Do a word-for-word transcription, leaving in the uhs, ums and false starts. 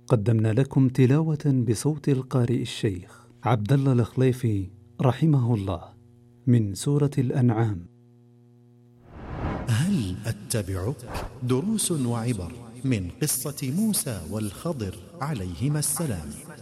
قدمنا لكم تلاوة بصوت القارئ الشيخ عبد الله الخليفي رحمه الله من سورة الأنعام. هل أتبعك؟ دروس وعبر من قصة موسى والخضر عليهما السلام.